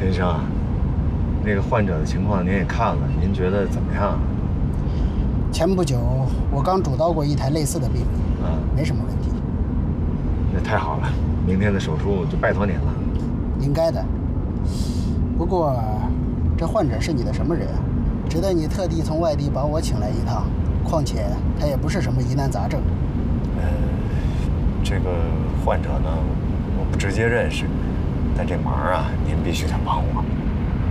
陈医生，那个患者的情况您也看了，您觉得怎么样？ 前不久我刚主刀过一台类似的病例，没什么问题。 那太好了，明天的手术就拜托您了。 应该的。不过，这患者是你的什么人啊？值得你特地从外地把我请来一趟？况且他也不是什么疑难杂症。 这个患者呢，我不直接认识，但这忙啊，您必须得帮我。